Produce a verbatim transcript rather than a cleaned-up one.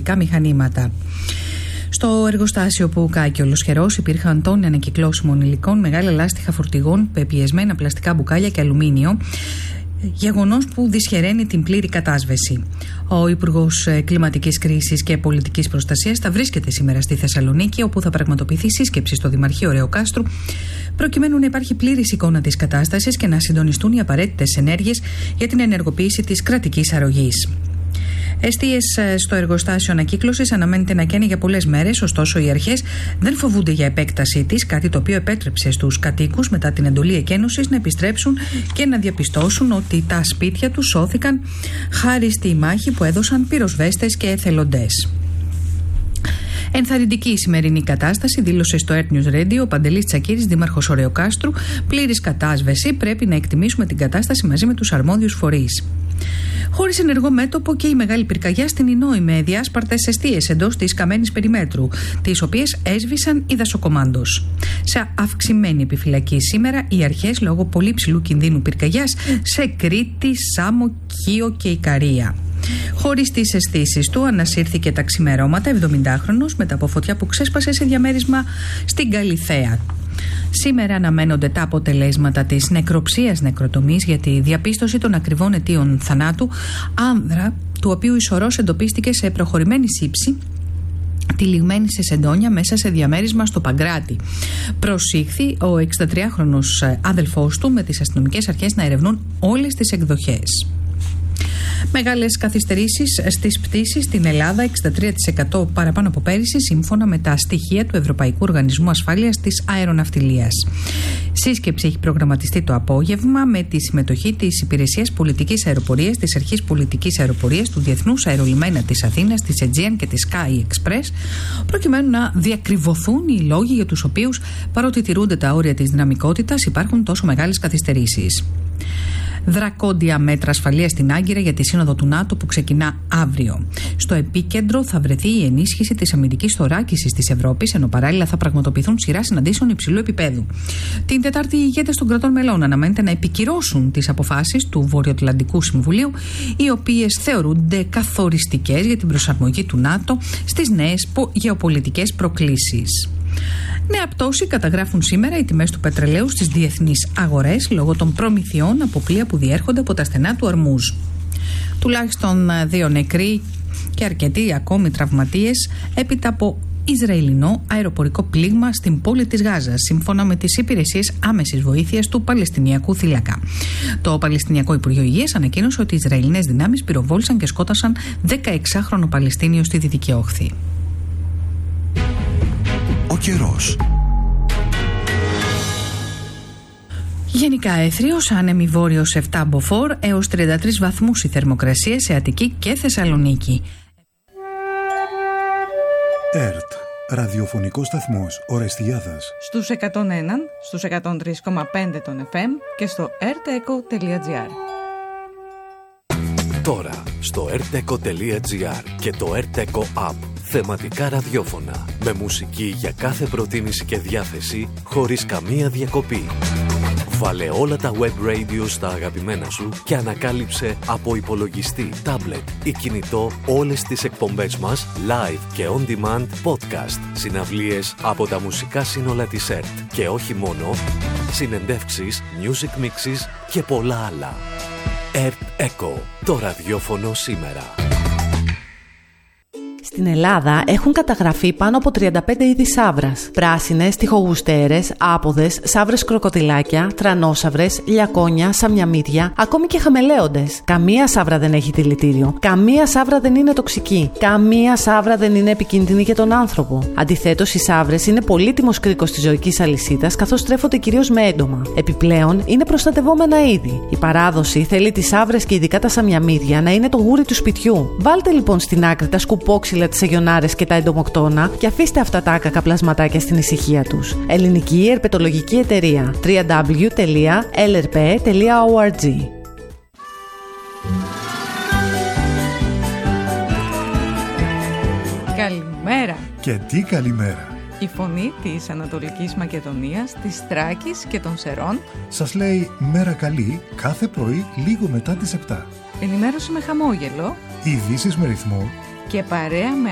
παραγωγικά μηχανήματα. Στο εργοστάσιο που κάκι ολοσχερός υπήρχαν τόνοι ανακυκλώσιμων υλικών, μεγάλα λάστιχα φορτηγών, πεπιεσμένα πλαστικά μπουκάλια και αλουμίνιο. Γεγονός που δυσχεραίνει την πλήρη κατάσβεση. Ο Υπουργός Κλιματικής Κρίσης και Πολιτικής Προστασίας θα βρίσκεται σήμερα στη Θεσσαλονίκη, όπου θα πραγματοποιηθεί σύσκεψη στο Δημαρχείο Ρεοκάστρου, προκειμένου να υπάρχει πλήρης εικόνα της κατάστασης και να συντονιστούν οι απαραίτητες ενέργειες για την ενεργοποίηση της κρατικής αρρωγής. Εστίες στο εργοστάσιο ανακύκλωσης αναμένεται να καίνει για πολλές μέρες, ωστόσο οι αρχές δεν φοβούνται για επέκτασή της, κάτι το οποίο επέτρεψε στους κατοίκους μετά την εντολή εκένωσης να επιστρέψουν και να διαπιστώσουν ότι τα σπίτια τους σώθηκαν χάρη στη μάχη που έδωσαν πυροσβέστες και εθελοντές. Ενθαρρυντική η σημερινή κατάσταση, δήλωσε στο Earth News Radio ο Παντελής Τσακίρης, δήμαρχος Ρεοκάστρου. Πλήρης κατάσβεση, πρέπει να εκτιμήσουμε την κατάσταση μαζί με τους αρμόδιους φορείς. Χωρίς ενεργό μέτωπο και η μεγάλη πυρκαγιά στην Ινόη με διάσπαρτες εστίες εντός της καμένης περιμέτρου, τις οποίες έσβησαν οι δασοκομάντος. Σε αυξημένη επιφυλακή σήμερα οι αρχές λόγω πολύ ψηλού κινδύνου πυρκαγιάς σε Κρήτη, Σάμο, Κίο και Ικαρία. Χωρίς τις αισθήσεις του, ανασύρθηκε τα ξημερώματα εβδομηντάχρονος μετά από φωτιά που ξέσπασε σε διαμέρισμα στην Καλιθέα. Σήμερα αναμένονται τα αποτελέσματα της νεκροψίας νεκροτομής για τη διαπίστωση των ακριβών αιτίων θανάτου άνδρα, του οποίου η σωρός εντοπίστηκε σε προχωρημένη σύψη, τυλιγμένη σε σεντόνια μέσα σε διαμέρισμα στο Παγκράτη. Προσήχθη ο εξηντατριάχρονος άδελφός του με τις αστυνομικές αρχές να ερευνούν όλες τις εκδοχές. Μεγάλες καθυστερήσεις στις πτήσεις στην Ελλάδα, εξήντα τρία τοις εκατό παραπάνω από πέρυσι, σύμφωνα με τα στοιχεία του Ευρωπαϊκού Οργανισμού Ασφάλειας της Αεροναυτιλίας. Σύσκεψη έχει προγραμματιστεί το απόγευμα με τη συμμετοχή της Υπηρεσίας Πολιτικής Αεροπορίας, της Αρχής Πολιτικής Αεροπορίας, του Διεθνούς Αερολιμένα της Αθήνας, της Aegean και της Sky Express, προκειμένου να διακριβωθούν οι λόγοι για τους οποίους, παρότι τηρούνται τα όρια της δυναμικότητας, υπάρχουν τόσο μεγάλες καθυστερήσεις. Δρακόντια μέτρα ασφαλείας στην Άγκυρα για τη σύνοδο του ΝΑΤΟ που ξεκινά αύριο. Στο επίκεντρο θα βρεθεί η ενίσχυση της αμυντικής θωράκισης της Ευρώπης, ενώ παράλληλα θα πραγματοποιηθούν σειρά συναντήσεων υψηλού επίπεδου. Την Τετάρτη, οι ηγέτες των κρατών μελών αναμένεται να επικυρώσουν τις αποφάσεις του Βορειοατλαντικού Συμβουλίου, οι οποίες θεωρούνται καθοριστικές για την προσαρμογή του ΝΑΤΟ στις νέες γεωπολιτικές προκλήσεις. Νέα πτώση καταγράφουν σήμερα οι τιμές του πετρελαίου στις διεθνείς αγορές λόγω των προμηθειών από πλοία που διέρχονται από τα στενά του Ορμούζ. Τουλάχιστον δύο νεκροί και αρκετοί ακόμη τραυματίες έπειτα από Ισραηλινό αεροπορικό πλήγμα στην πόλη της Γάζας, σύμφωνα με τις υπηρεσίες άμεσης βοήθειας του Παλαιστινιακού θύλακα. Το Παλαιστινιακό Υπουργείο Υγείας ανακοίνωσε ότι οι Ισραηλινές δυνάμεις πυροβόλησαν και σκότασαν δεκαεξάχρονο Παλαιστίνιο στη Δυτική Όχθη. Ο καιρός. Γενικά έθριος, άνεμη βόρειος επτά μποφόρ έως τριάντα τρεις βαθμούς η θερμοκρασία σε Αττική και Θεσσαλονίκη. ΕΡΤ, ραδιοφωνικός σταθμός Ορεστιάδας. Στους εκατόν ένα, στους εκατόν τρία κόμμα πέντε των εφ εμ και στο erteco.gr. Τώρα, στο erteco τελεία gr και το erteco App. Θεματικά ραδιόφωνα, με μουσική για κάθε προτίμηση και διάθεση, χωρίς καμία διακοπή. Βάλε όλα τα web radio στα αγαπημένα σου και ανακάλυψε από υπολογιστή, tablet ή κινητό όλες τις εκπομπές μας, live και on demand, podcast, συναυλίες από τα μουσικά σύνολα της ΕΡΤ και όχι μόνο, συνεντεύξεις, music mixes και πολλά άλλα. ΕΡΤ Echo, το ραδιόφωνο σήμερα. Στην Ελλάδα έχουν καταγραφεί πάνω από τριάντα πέντε είδη σαύρας. Πράσινες, τοιχογουστέρες, άποδες, σαύρες κροκοδιλάκια, τρανόσαυρες, λιακόνια, σαμιαμίδια, ακόμη και χαμελέοντες. Καμία σαύρα δεν έχει δηλητήριο. Καμία σαύρα δεν είναι τοξική. Καμία σαύρα δεν είναι επικίνδυνη για τον άνθρωπο. Αντιθέτως, οι σαύρες είναι πολύτιμος κρίκος της ζωικής αλυσίδας, καθώς τρέφονται κυρίως με έντομα. Επιπλέον, είναι προστατευόμενα είδη. Η παράδοση θέλει τις σαύρες και ειδικά τα σαμιαμίδια να είναι το γούρι του σπιτιού. Βάλτε λοιπόν στην άκρη τα σκουπόξυλα, τις αγιονάρες και τα εντομοκτώνα και αφήστε αυτά τα άκακα πλασματάκια στην ησυχία τους. Ελληνική Ερπετολογική Εταιρεία. double-u double-u double-u τελεία ελ ερ πι τελεία ο αρ τζι. Καλημέρα. Και τι καλημέρα. Η φωνή της Ανατολικής Μακεδονίας, της Θράκης και των Σερών σας λέει μέρα καλή κάθε πρωί λίγο μετά τις επτά. Ενημέρωση με χαμόγελο, ειδήσεις με ρυθμό και παρέα με